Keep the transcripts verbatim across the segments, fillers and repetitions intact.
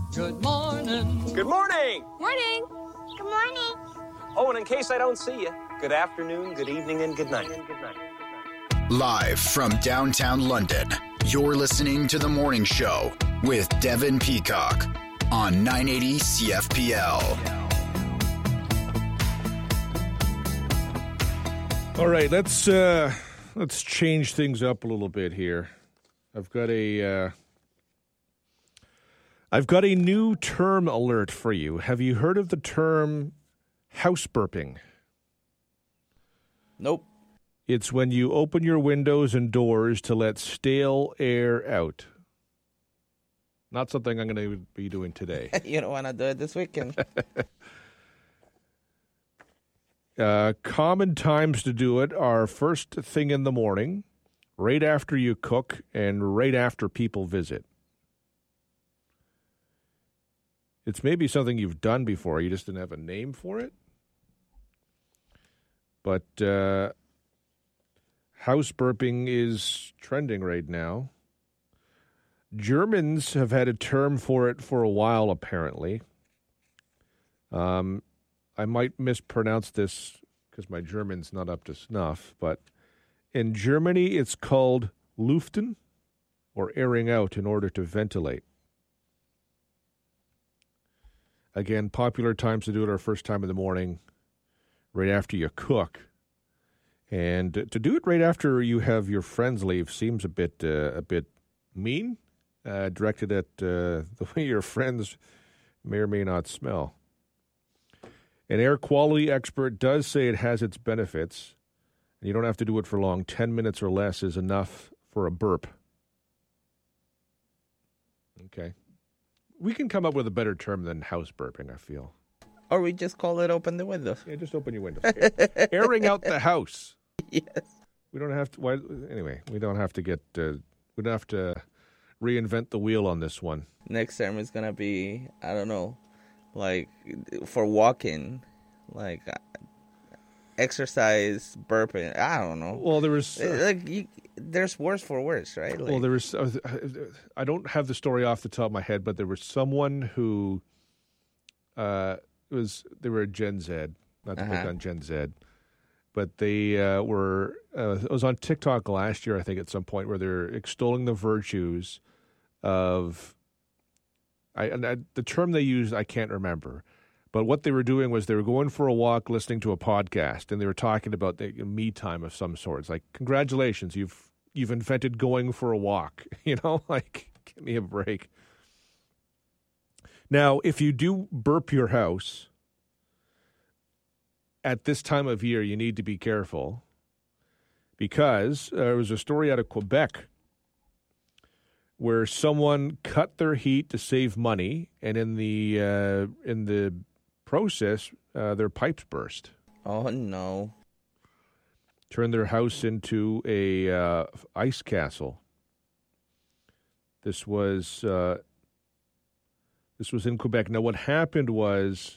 Good morning. Good morning. Morning. Good morning. Oh, and in case I don't see you, good afternoon, good evening, and good night. Good night. Live from downtown London, you're listening to The Morning Show with Devin Peacock on nine eighty C F P L. All right, let's uh, let's change things up a little bit here. I've got a uh, I've got a new term alert for you. Have you heard of the term house burping? Nope. It's when you open your windows and doors to let stale air out. Not something I'm going to be doing today. You don't want to do it this weekend. uh, common times to do it are first thing in the morning, right after you cook, and right after people visit. It's maybe something you've done before. You just didn't have a name for it. But uh, house burping is trending right now. Germans have had a term for it for a while, apparently. Um, I might mispronounce this because my German's not up to snuff, but in Germany it's called Luften, or airing out in order to ventilate. Again, popular times to do it are first time in the morning, right after you cook. And to do it right after you have your friends leave seems a bit uh, a bit mean, uh, directed at uh, the way your friends may or may not smell. An air quality expert does say it has its benefits, and you don't have to do it for long. Ten minutes or less is enough for a burp. Okay. We can come up with a better term than house burping, I feel. Or we just call it open the windows. Yeah, just open your windows. Airing out the house. Yes. We don't have to. Why, anyway, we don't have to get. Uh, we don't have to reinvent the wheel on this one. Next term is gonna be, I don't know, like for walking, like uh, exercise burping. I don't know. Well, there was uh, like you, there's words for words, right? Like, well, there was. Uh, I don't have the story off the top of my head, but there was someone who. Uh, it was they were Gen Z, not to Uh-huh. pick on Gen Z. But they uh, were, uh, it was on TikTok last year, I think, at some point, where they're extolling the virtues of, I, and I, the term they used, I can't remember. But what they were doing was they were going for a walk, listening to a podcast, and they were talking about the me time of some sort. It's like, congratulations, you've you've invented going for a walk. You know, like, give me a break. Now, if you do burp your house, at this time of year, you need to be careful because uh, there was a story out of Quebec where someone cut their heat to save money, and in the uh, in the process, uh, their pipes burst. Oh no! Turned their house into a uh, ice castle. This was uh, this was in Quebec. Now, what happened was,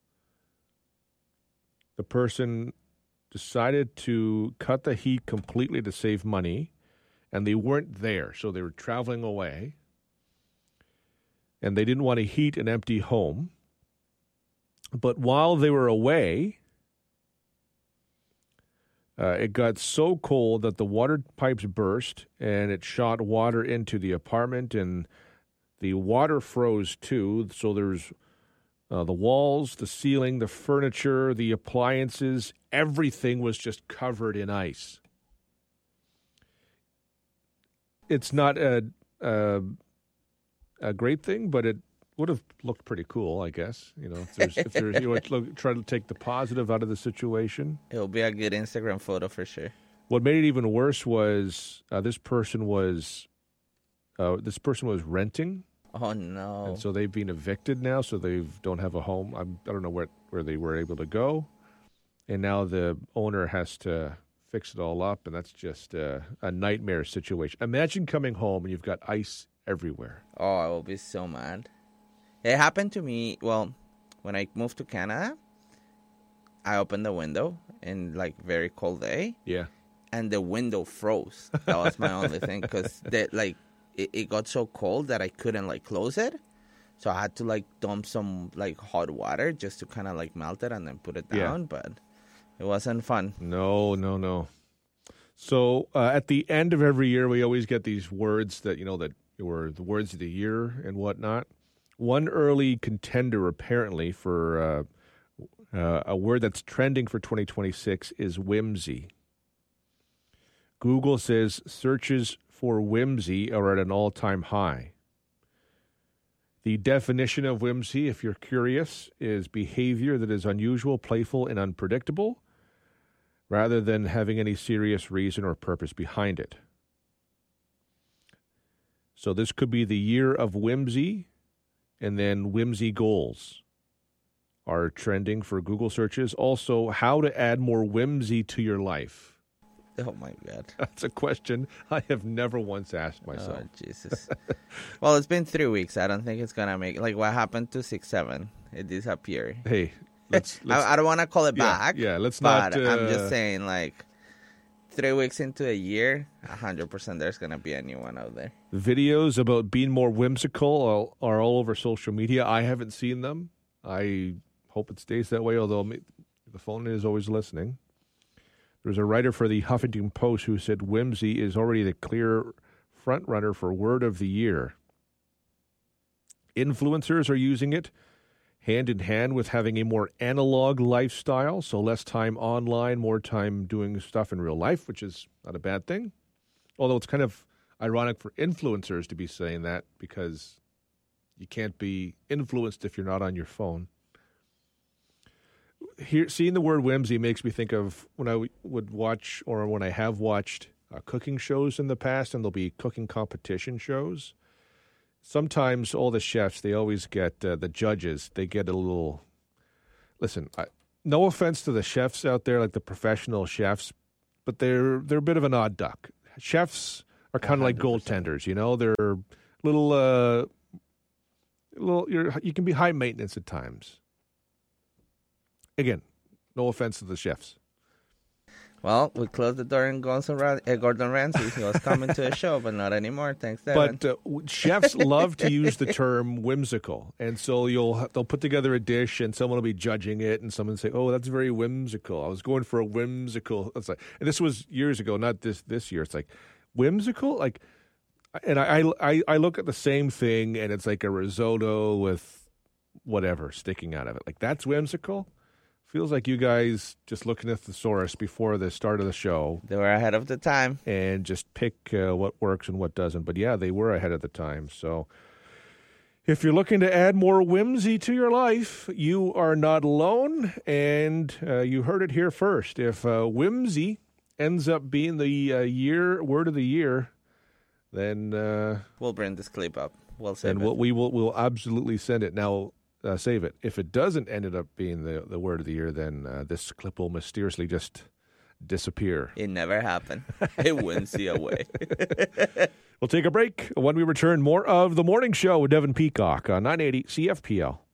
the person decided to cut the heat completely to save money, and they weren't there, so they were traveling away, and they didn't want to heat an empty home. But while they were away, uh, it got so cold that the water pipes burst, and it shot water into the apartment, and the water froze too, so there's Uh, the walls, the ceiling, the furniture, the appliances, everything was just covered in ice. It's not a, a, a great thing, but it would have looked pretty cool, I guess. You know, if there's, if there's, you know, look, try to take the positive out of the situation. It'll be a good Instagram photo for sure. What made it even worse was uh, this person was uh, this person was renting. Oh no! And so they've been evicted now, so they don't have a home. I'm, I don't know where where they were able to go, and now the owner has to fix it all up, and that's just a, a nightmare situation. Imagine coming home and you've got ice everywhere. Oh, I will be so mad. It happened to me. Well, when I moved to Canada, I opened the window in like very cold day. Yeah, and the window froze. That was my only thing because that like. It, it got so cold that I couldn't like close it. So I had to like dump some like hot water just to kind of like melt it and then put it down. Yeah. But it wasn't fun. No, no, no. So uh, at the end of every year, we always get these words that, you know, that were the words of the year and whatnot. One early contender, apparently, for uh, uh, a word that's trending for twenty twenty-six is whimsy. Google says searches for whimsy are at an all-time high. The definition of whimsy, if you're curious, is behavior that is unusual, playful, and unpredictable, rather than having any serious reason or purpose behind it. So this could be the year of whimsy, and then whimsy goals are trending for Google searches. Also, how to add more whimsy to your life. Oh, my God. That's a question I have never once asked myself. Oh, Jesus. Well, it's been three weeks. I don't think it's going to make... Like, what happened to six seven? It disappeared. Hey, let's... let's I, I don't want to call it yeah, back. Yeah, let's but not... Uh, I'm just saying, like, three weeks into a year, one hundred percent there's going to be a new one out there. Videos about being more whimsical are, are all over social media. I haven't seen them. I hope it stays that way, although the phone is always listening. There's a writer for the Huffington Post who said whimsy is already the clear front-runner for word of the year. Influencers are using it hand in hand with having a more analog lifestyle, so less time online, more time doing stuff in real life, which is not a bad thing. Although it's kind of ironic for influencers to be saying that because you can't be influenced if you're not on your phone. Here, seeing the word whimsy makes me think of when I w- would watch or when I have watched uh, cooking shows in the past, and there'll be cooking competition shows. Sometimes all the chefs, they always get, uh, the judges, they get a little, listen, I, no offense to the chefs out there, like the professional chefs, but they're they're a bit of an odd duck. Chefs are kind of like goaltenders, you know? They're little, uh, little. You're, you can be high maintenance at times. Again, no offense to the chefs. Well, we closed the door and Gordon Ramsay. He was coming to a show, but not anymore. Thanks, Devin. But uh, chefs love to use the term whimsical. And so you'll they'll put together a dish and someone will be judging it and someone will say, oh, that's very whimsical. I was going for a whimsical. It's like, and this was years ago, not this this year. It's like, whimsical? Like, and I, I, I look at the same thing and it's like a risotto with whatever sticking out of it. Like, that's whimsical? Feels like you guys just looking at the thesaurus before the start of the show. They were ahead of the time. And just pick uh, what works and what doesn't. But yeah, they were ahead of the time. So if you're looking to add more whimsy to your life, you are not alone. And uh, you heard it here first. If uh, whimsy ends up being the uh, year word of the year, then uh, we'll bring this clip up. We'll save and it. We'll, we will we'll absolutely send it. Now, Uh, save it. If it doesn't end up being the, the word of the year, then uh, this clip will mysteriously just disappear. It never happened. It wouldn't see a way. We'll take a break. When we return, more of The Morning Show with Devin Peacock on nine eighty C F P L.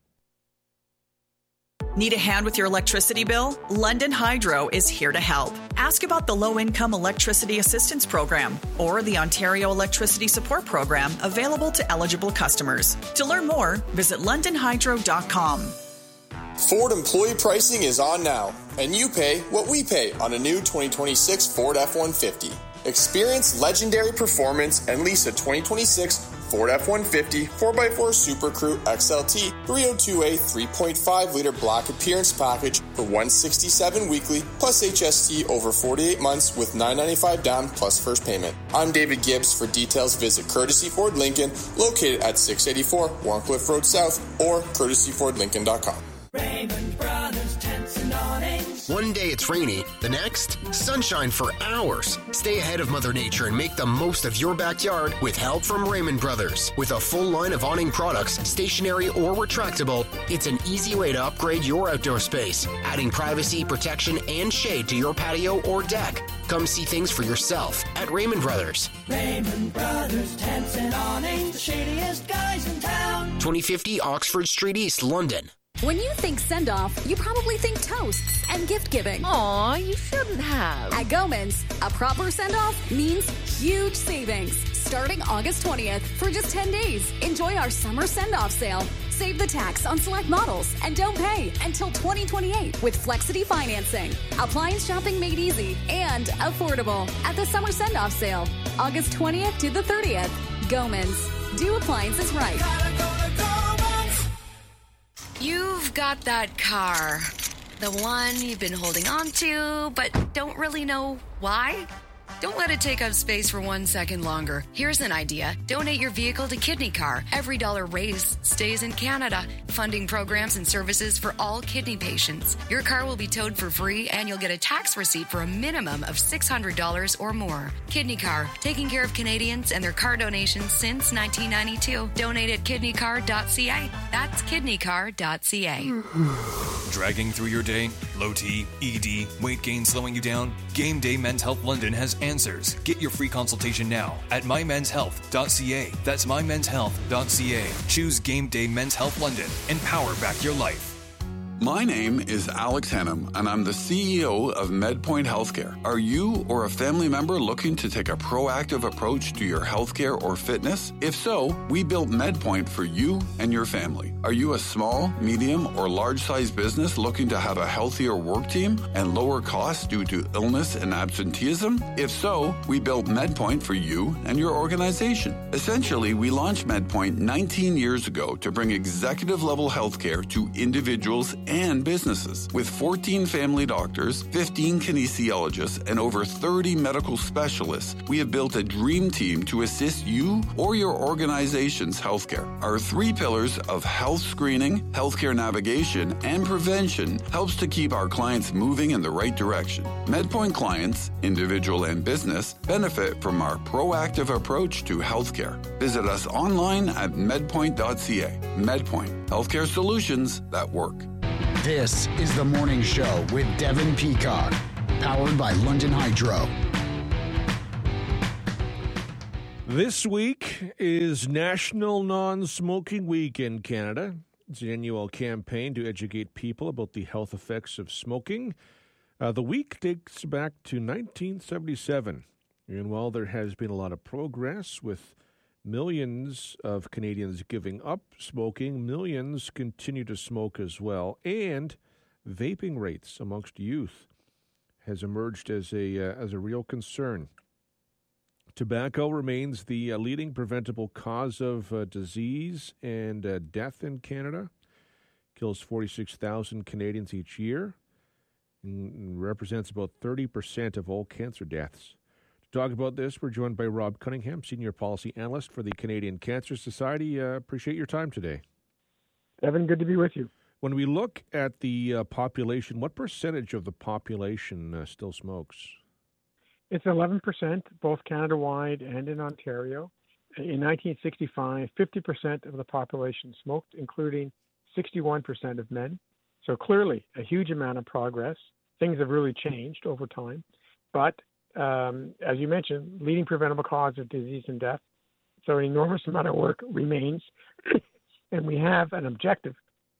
Need a hand with your electricity bill? London Hydro is here to help. Ask about the Low-Income Electricity Assistance Program or the Ontario Electricity Support Program available to eligible customers. To learn more, visit london hydro dot com. Ford employee pricing is on now, and you pay what we pay on a new twenty twenty-six Ford F one fifty. Experience legendary performance and lease a twenty twenty-six Ford F one fifty four by four Super Crew X L T three oh two A three point five liter black appearance package for one hundred sixty-seven dollars weekly plus H S T over forty-eight months with nine hundred ninety-five dollars down plus first payment. I'm David Gibbs. For details, visit Courtesy Ford Lincoln, located at six eighty-four Warncliffe Road South, or courtesy ford lincoln dot com. Raymond Brothers Tents and Awnings. One day it's rainy, the next, sunshine for hours. Stay ahead of Mother Nature and make the most of your backyard with help from Raymond Brothers. With a full line of awning products, stationary or retractable, it's an easy way to upgrade your outdoor space, adding privacy, protection, and shade to your patio or deck. Come see things for yourself at Raymond Brothers. Raymond Brothers Tents and Awnings, the shadiest guys in town. twenty fifty Oxford Street East, London. When you think send-off, you probably think toasts and gift-giving. Aw, you shouldn't have. At Goman's, a proper send-off means huge savings. starting August twentieth for just ten days. Enjoy our summer send-off sale. Save the tax on select models and don't pay until twenty twenty-eight with Flexity financing. Appliance shopping made easy and affordable at the summer send-off sale, August twentieth to the thirtieth. Gomans. Do appliances right. You've got that car. The one you've been holding on to, but don't really know why? Don't let it take up space for one second longer. Here's an idea. Donate your vehicle to Kidney Car. Every dollar raised stays in Canada, funding programs and services for all kidney patients. Your car will be towed for free, and you'll get a tax receipt for a minimum of six hundred dollars or more. Kidney Car, taking care of Canadians and their car donations since nineteen ninety-two. Donate at kidney car dot c a. That's kidney car dot c a. Dragging through your day? Low T, E D, weight gain slowing you down? Game Day Men's Health London has answers. Get your free consultation now at my men's health dot c a. That's my men's health dot c a. Choose Game Day Men's Health London and power back your life. My name is Alex Hennum, and I'm the C E O of MedPoint Healthcare. Are you or a family member looking to take a proactive approach to your healthcare or fitness? If so, we built MedPoint for you and your family. Are you a small, medium, or large-sized business looking to have a healthier work team and lower costs due to illness and absenteeism? If so, we built MedPoint for you and your organization. Essentially, we launched MedPoint nineteen years ago to bring executive-level healthcare to individuals and businesses. With fourteen family doctors, fifteen kinesiologists, and over thirty medical specialists, we have built a dream team to assist you or your organization's healthcare. Our three pillars of health screening, healthcare navigation, and prevention helps to keep our clients moving in the right direction. MedPoint clients, individual and business, benefit from our proactive approach to healthcare. Visit us online at medpoint dot c a. MedPoint, healthcare solutions that work. This is The Morning Show with Devin Peacock, powered by London Hydro. This week is National Non-Smoking Week in Canada. It's an annual campaign to educate people about the health effects of smoking. Uh, the week dates back to nineteen seventy-seven. And while there has been a lot of progress with millions of Canadians giving up smoking, millions continue to smoke as well. And vaping rates amongst youth has emerged as a uh, as a real concern. Tobacco remains the uh, leading preventable cause of uh, disease and uh, death in Canada. Kills forty-six thousand Canadians each year and represents about thirty percent of all cancer deaths. To talk about this, we're joined by Rob Cunningham, Senior Policy Analyst for the Canadian Cancer Society. Uh, appreciate your time today. Evan, good to be with you. When we look at the uh, population, what percentage of the population uh, still smokes? It's eleven percent, both Canada-wide and in Ontario. In nineteen sixty-five, fifty percent of the population smoked, including sixty-one percent of men. So clearly a huge amount of progress. Things have really changed over time. But um, as you mentioned, leading preventable cause of disease and death. So an enormous amount of work remains. And we have an objective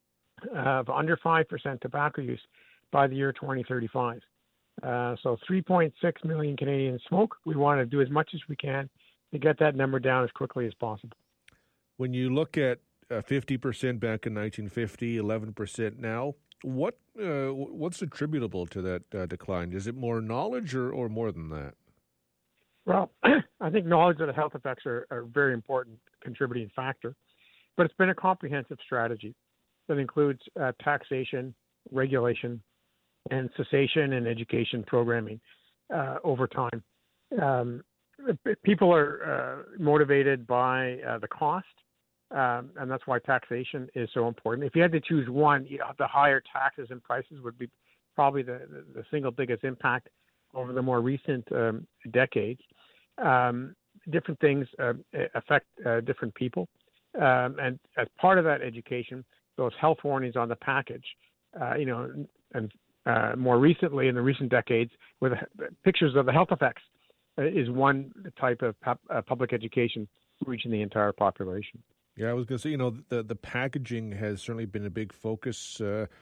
of under five percent tobacco use by the year twenty thirty-five. Uh, so three point six million Canadians smoke. We want to do as much as we can to get that number down as quickly as possible. When you look at uh, fifty percent back in nineteen fifty, eleven percent now, what uh, what's attributable to that uh, decline? Is it more knowledge or, or more than that? Well, I think knowledge of the health effects are, are a very important contributing factor, but it's been a comprehensive strategy that includes uh, taxation, regulation, and cessation and education programming uh, over time. Um, people are uh, motivated by uh, the cost, um, and that's why taxation is so important. If you had to choose one, you know, the higher taxes and prices would be probably the, the single biggest impact over the more recent um, decades. Um, different things uh, affect uh, different people, um, and as part of that education, those health warnings on the package, uh, you know, and Uh, more recently, in the recent decades, with uh, pictures of the health effects, uh, is one type of pu- uh, public education reaching the entire population. Yeah, I was going to say, you know, the the packaging has certainly been a big focus uh,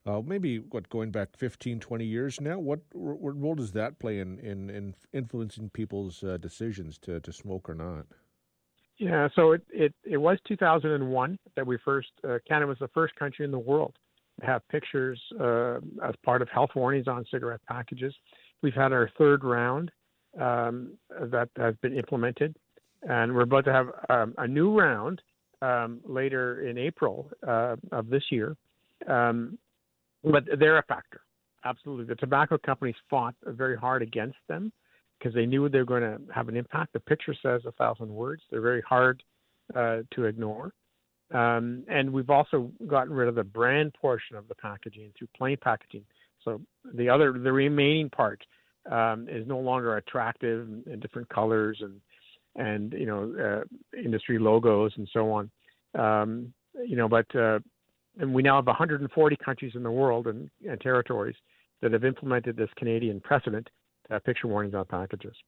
Uh, maybe, what, going back fifteen, twenty years now? What, what role does that play in, in, in influencing people's uh, decisions to, to smoke or not? Yeah, so it, it, it was two thousand one that we first, uh, Canada was the first country in the world to have pictures uh, as part of health warnings on cigarette packages. We've had our third round um, that has been implemented, and we're about to have um, a new round um, later in April uh, of this year. Um, But they're a factor, absolutely. The tobacco companies fought very hard against them because they knew they were going to have an impact. The picture says a thousand words. They're very hard uh, to ignore. Um, and we've also gotten rid of the brand portion of the packaging through plain packaging. So the other, the remaining part um, is no longer attractive in different colors and, and you know, uh, industry logos and so on. Um, you know, but... Uh, And we now have one hundred forty countries in the world and, and territories that have implemented this Canadian precedent to have picture warnings on packages.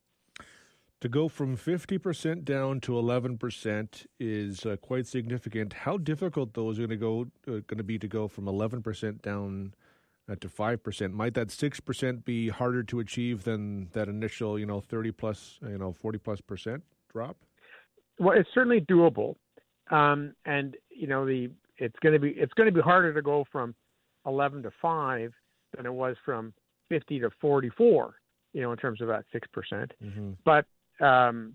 To go from fifty percent down to eleven percent is uh, quite significant. How difficult, though, is it going to go uh, going to be to go from eleven percent down uh, to five percent? Might that six percent be harder to achieve than that initial, you know, thirty plus, you know, forty plus percent drop? Well, it's certainly doable, um, and you know the. It's going to be it's going to be harder to go from eleven to five than it was from fifty to forty-four, you know, in terms of that six percent. Mm-hmm. But um,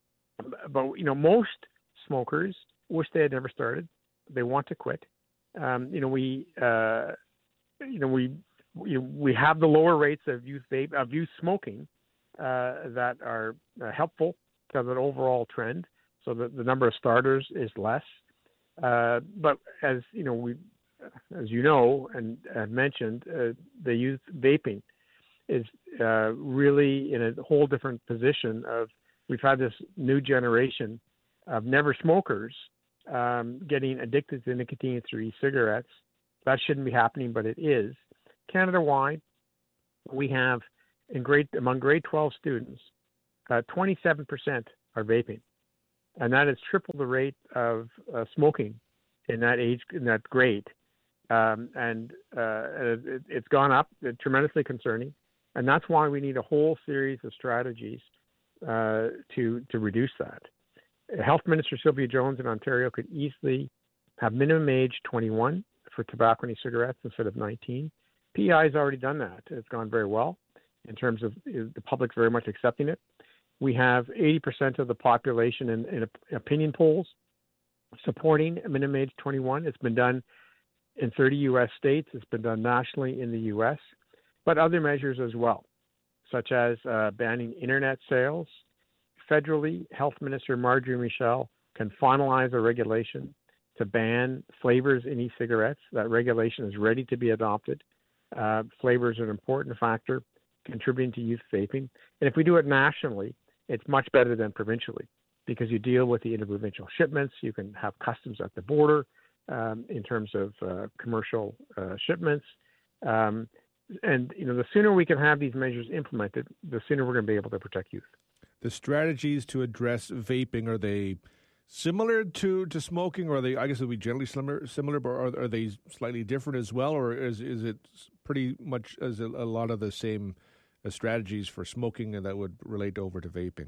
but you know, most smokers wish they had never started. They want to quit. Um, you know, we uh, you know we we we have the lower rates of youth vape of youth smoking uh, that are uh, helpful to the overall trend. So the the number of starters is less. Uh, but as you know, we, as you know, and have mentioned, uh, the youth vaping is uh, really in a whole different position. Of we've had this new generation of never smokers um, getting addicted to nicotine through e-cigarettes. That shouldn't be happening, but it is. Canada-wide, we have in grade among grade twelve students, uh, twenty-seven percent are vaping. And that is triple the rate of uh, smoking in that age, in that grade. Um, and uh, it, it's gone up, it's tremendously concerning. And that's why we need a whole series of strategies uh, to, to reduce that. Health Minister Sylvia Jones in Ontario could easily have minimum age twenty-one for tobacco and e-cigarettes instead of nineteen. P I has already done that. It's gone very well in terms of the public very much accepting it. We have eighty percent of the population in, in opinion polls supporting minimum age twenty-one. It's been done in thirty U S states. It's been done nationally in the U S, but other measures as well, such as uh, banning internet sales. Federally, Health Minister Marjorie Michel can finalize a regulation to ban flavors in e-cigarettes. That regulation is ready to be adopted. Uh, flavors are an important factor contributing to youth vaping. And if we do it nationally, it's much better than provincially because you deal with the interprovincial shipments. You can have customs at the border um, in terms of uh, commercial uh, shipments. Um, and, you know, the sooner we can have these measures implemented, the sooner we're going to be able to protect youth. The strategies to address vaping, are they similar to, to smoking, or are they, I guess it would be generally similar, similar but are, are they slightly different as well, or is is it pretty much as a, a lot of the same uh, strategies for smoking that would relate over to vaping?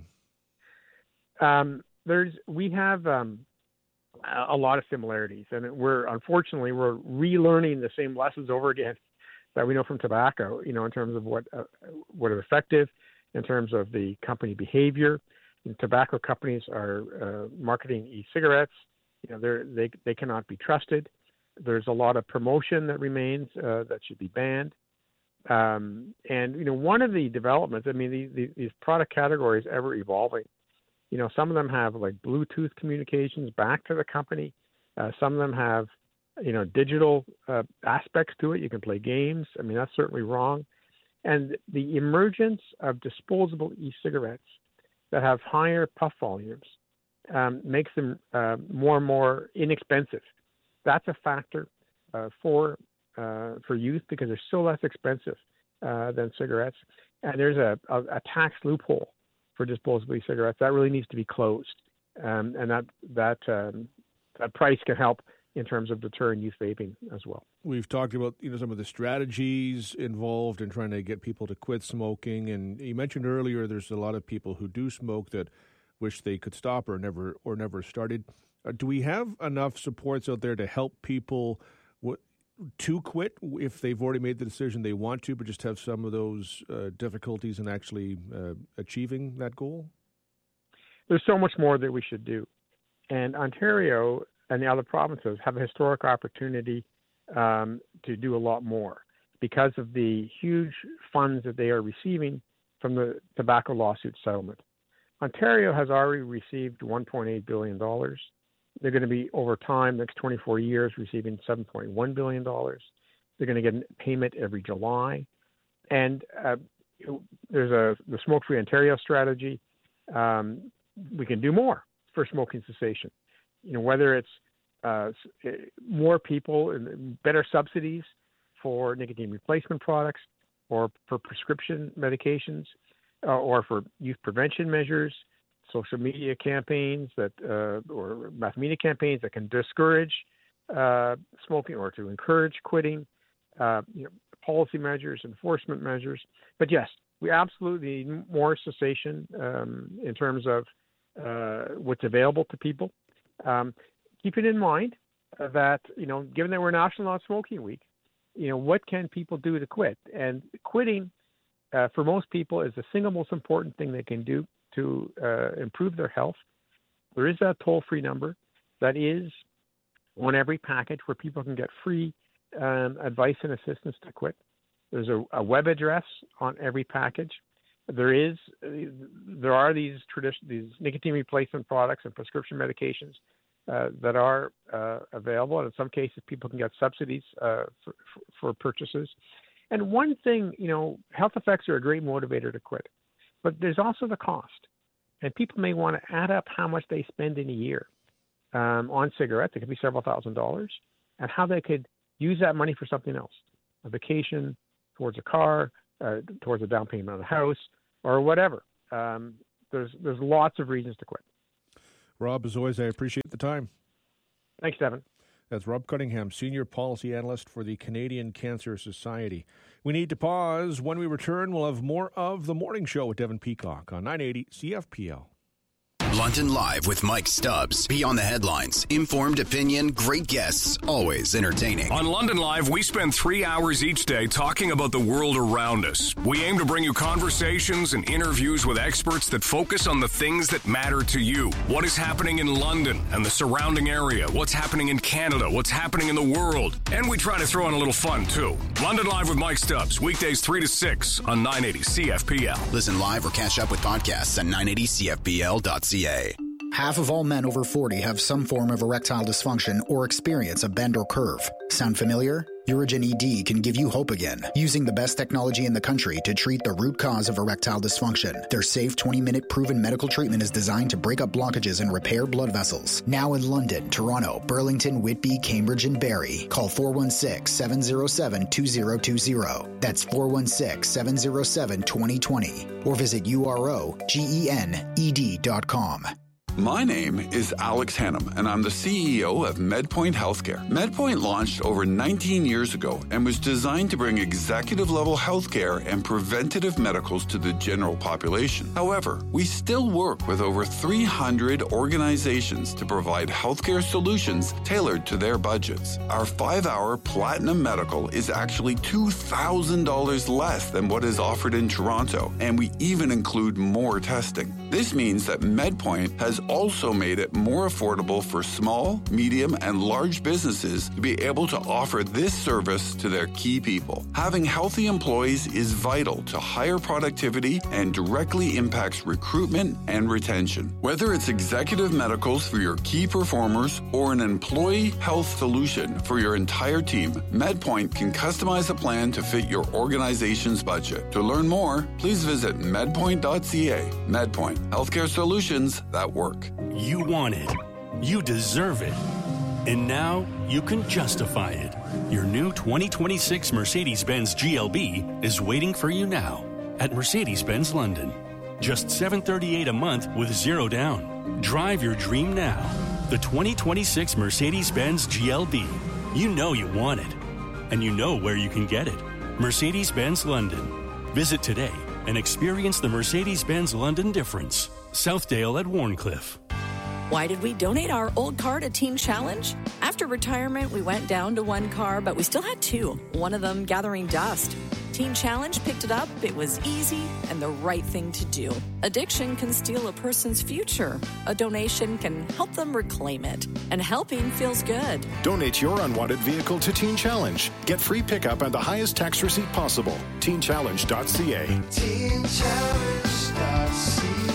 Um, there's we have um, a lot of similarities, and we're unfortunately we're relearning the same lessons over again that we know from tobacco. You know, in terms of what uh, what is effective, in terms of the company behavior. And tobacco companies are uh, marketing e-cigarettes. You know, they're, they they cannot be trusted. There's a lot of promotion that remains uh, that should be banned. Um, and you know, one of the developments, I mean, these, these product categories ever evolving. You know, some of them have like Bluetooth communications back to the company. Uh, some of them have, you know, digital uh, aspects to it. You can play games. I mean, that's certainly wrong. And the emergence of disposable e-cigarettes that have higher puff volumes um, makes them uh, more and more inexpensive. That's a factor uh, for uh, for youth because they're so less expensive uh, than cigarettes. And there's a, a, a tax loophole for disposable e-cigarettes that really needs to be closed. Um, and that that um, that price can help in terms of deterring youth vaping as well. We've talked about, you know, some of the strategies involved in trying to get people to quit smoking, and you mentioned earlier there's a lot of people who do smoke that wish they could stop or never or never started. Uh, do we have enough supports out there to help people w- to quit if they've already made the decision they want to, but just have some of those uh, difficulties in actually uh, achieving that goal? There's so much more that we should do, and Ontario and the other provinces have a historic opportunity um, to do a lot more because of the huge funds that they are receiving from the tobacco lawsuit settlement. Ontario has already received one point eight billion dollars. They're going to be, over time, next twenty-four years, receiving seven point one billion dollars. They're going to get a payment every July. And uh, there's a the Smoke-Free Ontario strategy. Um, we can do more for smoking cessation. You know, whether it's uh, more people and better subsidies for nicotine replacement products or for prescription medications uh, or for youth prevention measures, social media campaigns that uh, or mass media campaigns that can discourage uh, smoking or to encourage quitting, uh, you know, policy measures, enforcement measures. But yes, we absolutely need more cessation um, in terms of uh, what's available to people. Um, keeping in mind uh, that, you know, given that we're National Non-Smoking Week, you know, what can people do to quit? And quitting uh, for most people is the single most important thing they can do to uh, improve their health. There is that toll-free number that is on every package where people can get free um, advice and assistance to quit. There's a, a web address on every package. There is, there are these tradition, these nicotine replacement products and prescription medications uh, that are uh, available, and in some cases, people can get subsidies uh, for, for purchases. And one thing, you know, health effects are a great motivator to quit, but there's also the cost, and people may want to add up how much they spend in a year um, on cigarettes. It could be several thousand dollars, and how they could use that money for something else, a vacation, towards a car, uh, towards a down payment on a house, or whatever. Um, there's there's lots of reasons to quit. Rob, as always, I appreciate the time. Thanks, Devin. That's Rob Cunningham, Senior Policy Analyst for the Canadian Cancer Society. We need to pause. When we return, we'll have more of The Morning Show with Devin Peacock on nine eighty C F P L. London Live with Mike Stubbs. Beyond the headlines. Informed opinion, great guests, always entertaining. On London Live, we spend three hours each day talking about the world around us. We aim to bring you conversations and interviews with experts that focus on the things that matter to you. What is happening in London and the surrounding area? What's happening in Canada? What's happening in the world? And we try to throw in a little fun, too. London Live with Mike Stubbs, weekdays three to six on nine eighty C F P L. Listen live or catch up with podcasts at nine eighty C F P L dot C A. Half of all men over forty have some form of erectile dysfunction or experience a bend or curve. Sound familiar? Urigen E D can give you hope again, using the best technology in the country to treat the root cause of erectile dysfunction. Their safe twenty-minute proven medical treatment is designed to break up blockages and repair blood vessels. Now in London, Toronto, Burlington, Whitby, Cambridge, and Barrie. Call four one six, seven zero seven, two zero two zero. That's four one six, seven zero seven, two zero two zero. Or visit U R O G E N E D dot com. My name is Alex Hannum, and I'm the C E O of MedPoint Healthcare. MedPoint launched over nineteen years ago and was designed to bring executive-level healthcare and preventative medicals to the general population. However, we still work with over three hundred organizations to provide healthcare solutions tailored to their budgets. Our five-hour Platinum Medical is actually two thousand dollars less than what is offered in Toronto, and we even include more testing. This means that MedPoint has also made it more affordable for small, medium, and large businesses to be able to offer this service to their key people. Having healthy employees is vital to higher productivity and directly impacts recruitment and retention. Whether it's executive medicals for your key performers or an employee health solution for your entire team, MedPoint can customize a plan to fit your organization's budget. To learn more, please visit medpoint dot c a. MedPoint, healthcare solutions that work. You want it. You deserve it. And now you can justify it. Your new twenty twenty-six Mercedes-Benz G L B is waiting for you now at Mercedes-Benz London. Just seven hundred thirty-eight dollars a month with zero down. Drive your dream now. The twenty twenty-six Mercedes-Benz G L B. You know you want it. And you know where you can get it. Mercedes-Benz London. Visit today and experience the Mercedes-Benz London difference. Southdale at Warncliffe. Why did we donate our old car to Teen Challenge? After retirement, we went down to one car, but we still had two, one of them gathering dust. Teen Challenge picked it up, it was easy, and the right thing to do. Addiction can steal a person's future. A donation can help them reclaim it. And helping feels good. Donate your unwanted vehicle to Teen Challenge. Get free pickup and the highest tax receipt possible. teen challenge dot c a. teen challenge dot c a.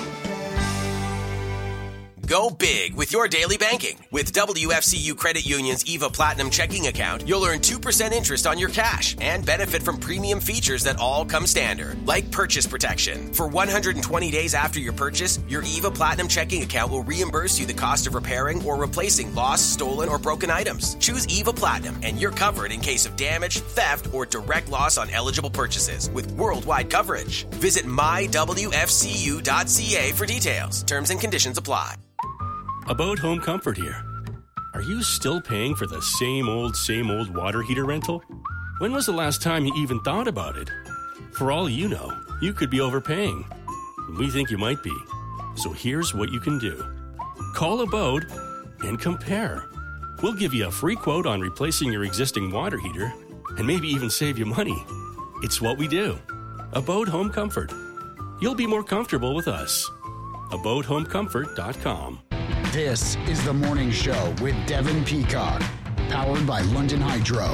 Go big with your daily banking. With W F C U Credit Union's EVA Platinum checking account, you'll earn two percent interest on your cash and benefit from premium features that all come standard, like purchase protection. For one hundred twenty days after your purchase, your EVA Platinum checking account will reimburse you the cost of repairing or replacing lost, stolen, or broken items. Choose EVA Platinum and you're covered in case of damage, theft, or direct loss on eligible purchases with worldwide coverage. Visit my w f c u dot c a for details. Terms and conditions apply. About Home Comfort here. Are you still paying for the same old, same old water heater rental? When was the last time you even thought about it? For all you know, you could be overpaying. We think you might be. So here's what you can do. Call Abode and compare. We'll give you a free quote on replacing your existing water heater and maybe even save you money. It's what we do. Abode Home Comfort. You'll be more comfortable with us. abode home comfort dot com. This is The Morning Show with Devin Peacock, powered by London Hydro.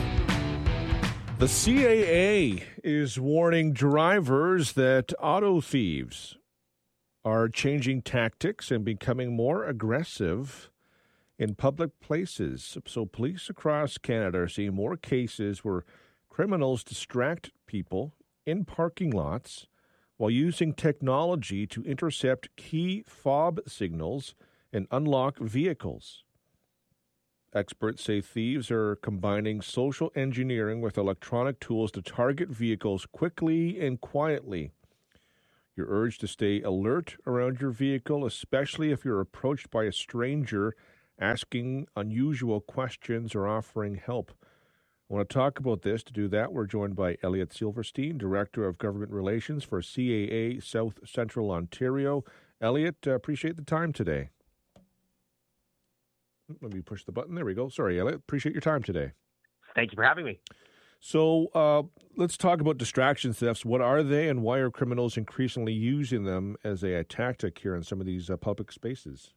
The C A A is warning drivers that auto thieves are changing tactics and becoming more aggressive in public places. So police across Canada are seeing more cases where criminals distract people in parking lots while using technology to intercept key fob signals and unlock vehicles. Experts say thieves are combining social engineering with electronic tools to target vehicles quickly and quietly. You're urged to stay alert around your vehicle, especially if you're approached by a stranger asking unusual questions or offering help. I want to talk about this. To do that, we're joined by Elliot Silverstein, Director of Government Relations for C A A South Central Ontario. Elliot, uh, appreciate the time today. Let me push the button. There we go. Sorry, Elliot. Appreciate your time today. Thank you for having me. So uh, let's talk about distraction thefts. What are they, and why are criminals increasingly using them as a, a tactic here in some of these uh, public spaces?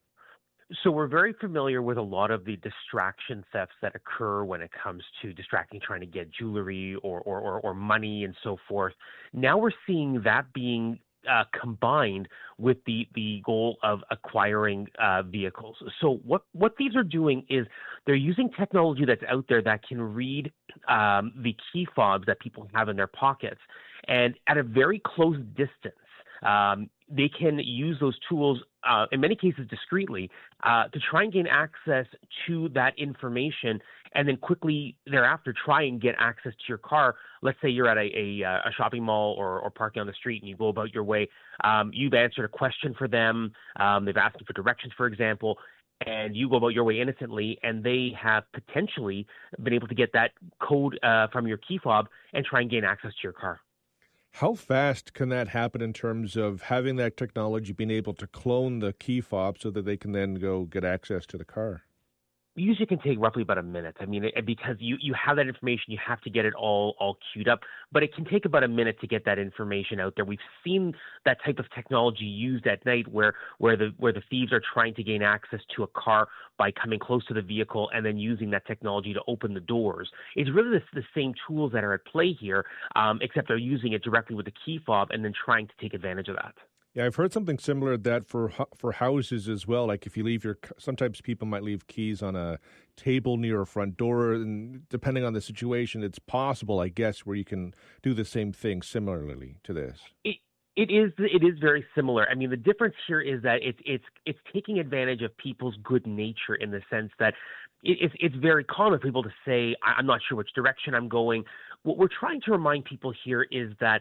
So we're very familiar with a lot of the distraction thefts that occur when it comes to distracting, trying to get jewelry or, or, or, or money and so forth. Now we're seeing that being Uh, combined with the, the goal of acquiring uh, vehicles. So what, what thieves are doing is they're using technology that's out there that can read um, the key fobs that people have in their pockets. And at a very close distance, um, they can use those tools, uh, in many cases discreetly, uh, to try and gain access to that information and then quickly thereafter try and get access to your car. Let's say you're at a, a, a shopping mall or, or parking on the street and you go about your way. Um, you've answered a question for them. Um, they've asked you for directions, for example, and you go about your way innocently, and they have potentially been able to get that code uh, from your key fob and try and gain access to your car. How fast can that happen in terms of having that technology, being able to clone the key fob so that they can then go get access to the car? Usually can take roughly about a minute. I mean, it, because you, you have that information, you have to get it all all queued up. But it can take about a minute to get that information out there. We've seen that type of technology used at night where where the where the thieves are trying to gain access to a car by coming close to the vehicle and then using that technology to open the doors. It's really the, the same tools that are at play here, um, except they're using it directly with the key fob and then trying to take advantage of that. Yeah, I've heard something similar to that for for houses as well. Like if you leave your, sometimes people might leave keys on a table near a front door, and depending on the situation, it's possible, I guess, where you can do the same thing similarly to this. It, it is it is very similar. I mean, the difference here is that it's it's it's taking advantage of people's good nature in the sense that it, it's it's very common for people to say, I'm not sure which direction I'm going. What we're trying to remind people here is that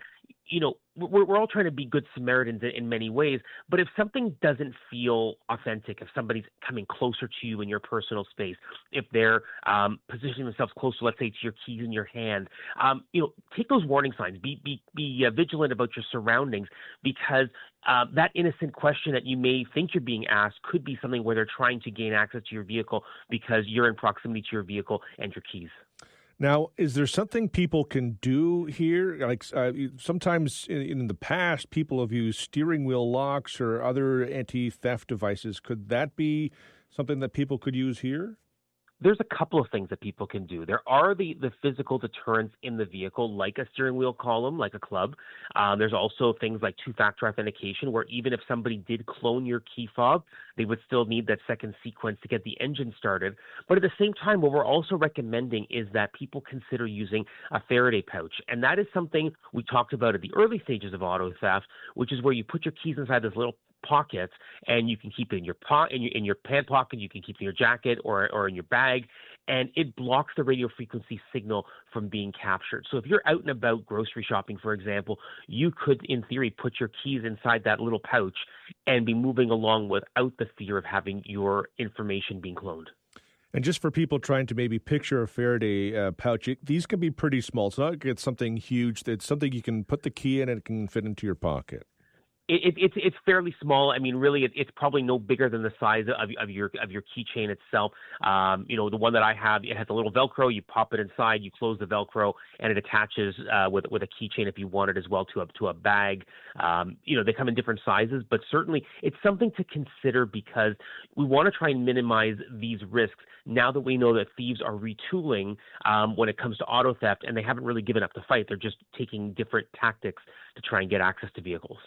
you know, we're, we're all trying to be good Samaritans in, in many ways, but if something doesn't feel authentic, if somebody's coming closer to you in your personal space, if they're um, positioning themselves closer, let's say, to your keys in your hand, um, you know, take those warning signs. Be be be uh, vigilant about your surroundings, because uh, that innocent question that you may think you're being asked could be something where they're trying to gain access to your vehicle because you're in proximity to your vehicle and your keys. Now, is there something people can do here? Like uh, sometimes in, in the past, people have used steering wheel locks or other anti-theft devices. Could that be something that people could use here? There's a couple of things that people can do. There are the, the physical deterrents in the vehicle, like a steering wheel column, like a club. Um, there's also things like two-factor authentication, where even if somebody did clone your key fob, they would still need that second sequence to get the engine started. But at the same time, what we're also recommending is that people consider using a Faraday pouch. And that is something we talked about at the early stages of auto theft, which is where you put your keys inside this little pockets, and you can keep it in your po- in your in your pant pocket, you can keep it in your jacket or or in your bag, and it blocks the radio frequency signal from being captured. So if you're out and about grocery shopping, for example, you could, in theory, put your keys inside that little pouch and be moving along without the fear of having your information being cloned. And just for people trying to maybe picture a Faraday uh, pouch, it, these can be pretty small. It's not like it's something huge. It's something you can put the key in and it can fit into your pocket. It, it, it's it's fairly small. I mean, really, it, it's probably no bigger than the size of, of your of your keychain itself. Um, you know, the one that I have, it has a little Velcro. You pop it inside, you close the Velcro, and it attaches uh, with with a keychain if you want it as well to a to a bag. Um, you know, they come in different sizes, but certainly it's something to consider because we want to try and minimize these risks now that we know that thieves are retooling um, when it comes to auto theft, and they haven't really given up the fight. They're just taking different tactics to try and get access to vehicles.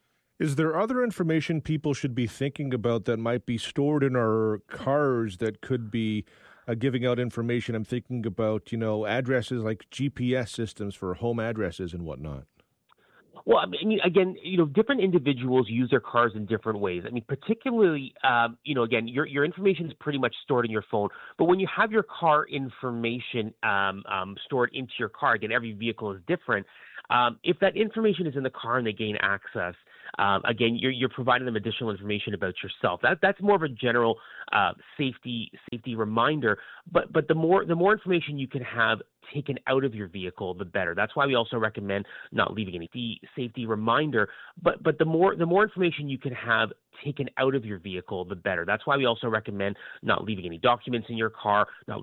Is there other information people should be thinking about that might be stored in our cars that could be uh, giving out information? I'm thinking about, you know, addresses like G P S systems for home addresses and whatnot. Well, I mean, again, you know, different individuals use their cars in different ways. I mean, particularly, um, you know, again, your your information is pretty much stored in your phone. But when you have your car information um, um, stored into your car, again, every vehicle is different. Um, if that information is in the car and they gain access, um, again, you're, you're providing them additional information about yourself. That that's more of a general uh, safety safety reminder. But but the more the more information you can have taken out of your vehicle, the better. That's why we also recommend not leaving any safety reminder. But but the more the more information you can have taken out of your vehicle, the better. That's why we also recommend not leaving any documents in your car, not